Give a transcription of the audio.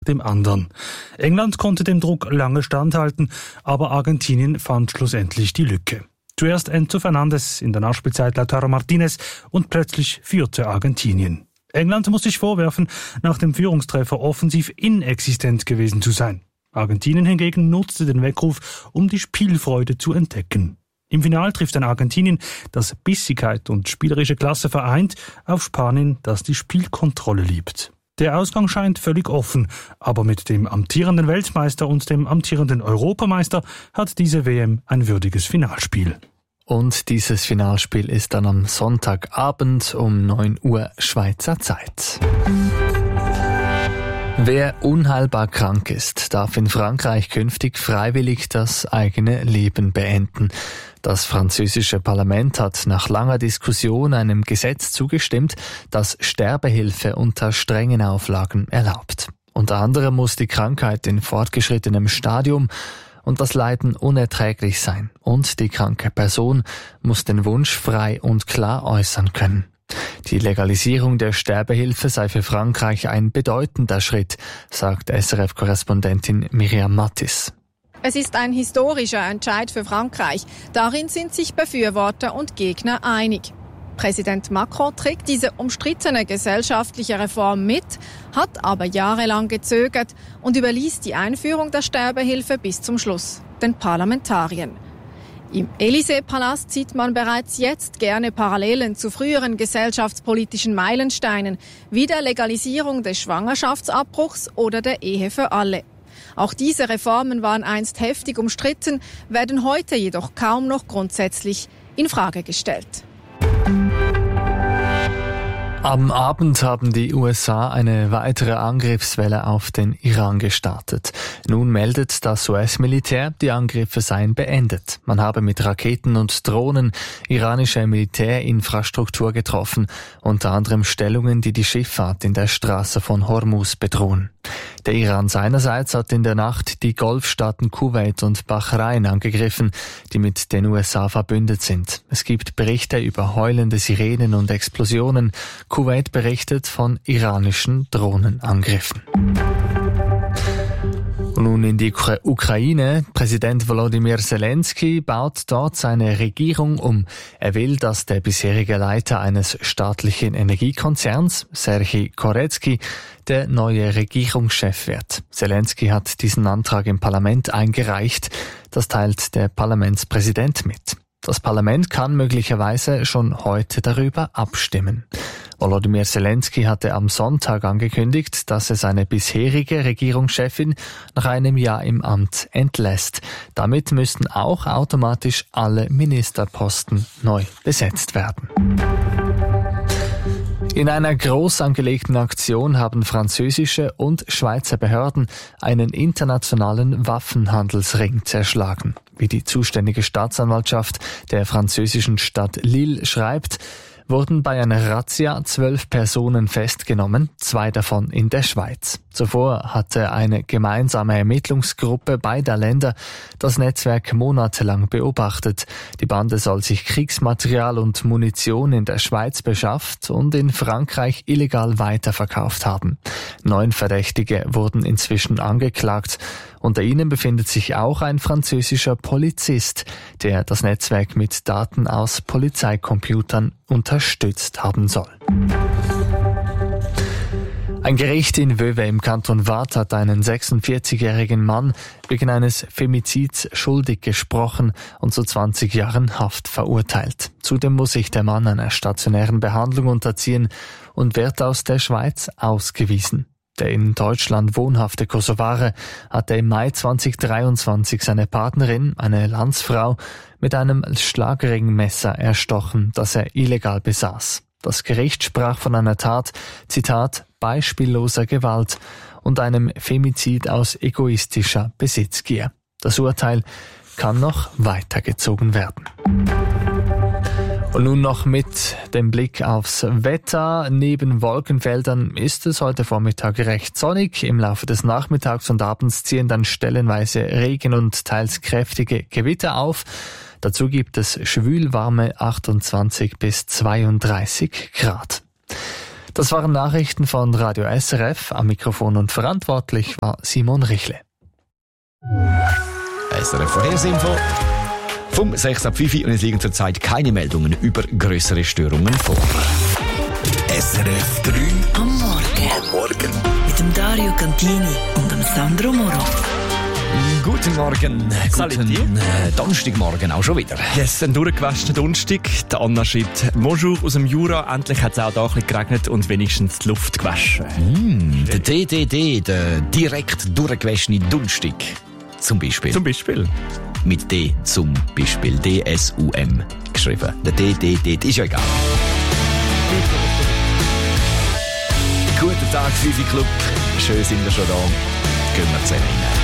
dem anderen. England konnte dem Druck lange standhalten, aber Argentinien fand schlussendlich die Lücke. Zuerst Enzo Fernandez, in der Nachspielzeit Lautaro Martinez und plötzlich führte Argentinien. England muss sich vorwerfen, nach dem Führungstreffer offensiv inexistent gewesen zu sein. Argentinien hingegen nutzte den Weckruf, um die Spielfreude zu entdecken. Im Finale trifft ein Argentinien, das Bissigkeit und spielerische Klasse vereint, auf Spanien, das die Spielkontrolle liebt. Der Ausgang scheint völlig offen, aber mit dem amtierenden Weltmeister und dem amtierenden Europameister hat diese WM ein würdiges Finalspiel. Und dieses Finalspiel ist dann am Sonntagabend um 9 Uhr Schweizer Zeit. Wer unheilbar krank ist, darf in Frankreich künftig freiwillig das eigene Leben beenden. Das französische Parlament hat nach langer Diskussion einem Gesetz zugestimmt, das Sterbehilfe unter strengen Auflagen erlaubt. Unter anderem muss die Krankheit in fortgeschrittenem Stadium und das Leiden unerträglich sein und die kranke Person muss den Wunsch frei und klar äußern können. Die Legalisierung der Sterbehilfe sei für Frankreich ein bedeutender Schritt, sagt SRF-Korrespondentin Miriam Mattis. Es ist ein historischer Entscheid für Frankreich. Darin sind sich Befürworter und Gegner einig. Präsident Macron trägt diese umstrittene gesellschaftliche Reform mit, hat aber jahrelang gezögert und überließ die Einführung der Sterbehilfe bis zum Schluss den Parlamentariern. Im Élysée-Palast sieht man bereits jetzt gerne Parallelen zu früheren gesellschaftspolitischen Meilensteinen, wie der Legalisierung des Schwangerschaftsabbruchs oder der Ehe für alle. Auch diese Reformen waren einst heftig umstritten, werden heute jedoch kaum noch grundsätzlich in Frage gestellt. Am Abend haben die USA eine weitere Angriffswelle auf den Iran gestartet. Nun meldet das US-Militär, die Angriffe seien beendet. Man habe mit Raketen und Drohnen iranische Militärinfrastruktur getroffen, unter anderem Stellungen, die die Schifffahrt in der Straße von Hormuz bedrohen. Der Iran seinerseits hat in der Nacht die Golfstaaten Kuwait und Bahrain angegriffen, die mit den USA verbündet sind. Es gibt Berichte über heulende Sirenen und Explosionen. Kuwait berichtet von iranischen Drohnenangriffen. Und nun in die Ukraine. Präsident Volodymyr Zelensky baut dort seine Regierung um. Er will, dass der bisherige Leiter eines staatlichen Energiekonzerns, Serhii Koretsky, der neue Regierungschef wird. Zelensky hat diesen Antrag im Parlament eingereicht. Das teilt der Parlamentspräsident mit. Das Parlament kann möglicherweise schon heute darüber abstimmen. Volodymyr Zelensky hatte am Sonntag angekündigt, dass er seine bisherige Regierungschefin nach einem Jahr im Amt entlässt. Damit müssten auch automatisch alle Ministerposten neu besetzt werden. In einer groß angelegten Aktion haben französische und Schweizer Behörden einen internationalen Waffenhandelsring zerschlagen. Wie die zuständige Staatsanwaltschaft der französischen Stadt Lille schreibt, wurden bei einer Razzia 12 Personen festgenommen, 2 davon in der Schweiz. Zuvor hatte eine gemeinsame Ermittlungsgruppe beider Länder das Netzwerk monatelang beobachtet. Die Bande soll sich Kriegsmaterial und Munition in der Schweiz beschafft und in Frankreich illegal weiterverkauft haben. 9 Verdächtige wurden inzwischen angeklagt. Unter ihnen befindet sich auch ein französischer Polizist, der das Netzwerk mit Daten aus Polizeicomputern unterstützt haben soll. Ein Gericht in Vevey im Kanton Waadt hat einen 46-jährigen Mann wegen eines Femizids schuldig gesprochen und zu 20 Jahren Haft verurteilt. Zudem muss sich der Mann einer stationären Behandlung unterziehen und wird aus der Schweiz ausgewiesen. Der in Deutschland wohnhafte Kosovare hatte im Mai 2023 seine Partnerin, eine Landsfrau, mit einem Schlagringmesser erstochen, das er illegal besaß. Das Gericht sprach von einer Tat, Zitat, beispielloser Gewalt und einem Femizid aus egoistischer Besitzgier. Das Urteil kann noch weitergezogen werden. Und nun noch mit dem Blick aufs Wetter. Neben Wolkenfeldern ist es heute Vormittag recht sonnig. Im Laufe des Nachmittags und Abends ziehen dann stellenweise Regen und teils kräftige Gewitter auf. Dazu gibt es schwülwarme 28 bis 32 Grad. Das waren Nachrichten von Radio SRF. Am Mikrofon und verantwortlich war Simon Richle. SRF Vorhersinfo vom 6 ab 5 und es liegen zurzeit keine Meldungen über grössere Störungen vor. SRF 3 am Morgen. Mit dem Dario Cantini und dem Sandro Moro. Guten Morgen, guten Donnerstagmorgen auch schon wieder. Yes, ein durchgewaschener Donnerstag. Die Anna schreibt «Bonjour aus dem Jura. Endlich hat es auch da ein bisschen geregnet und wenigstens die Luft gewaschen.» Der DDD, der direkt durchgewaschene Donnerstag. Zum Beispiel. Mit D zum Beispiel. D-S-U-M geschrieben. Der DDD, ist ja egal. Guten Tag, Fifi Club. Schön sind wir schon da. Gehen wir zusammen rein.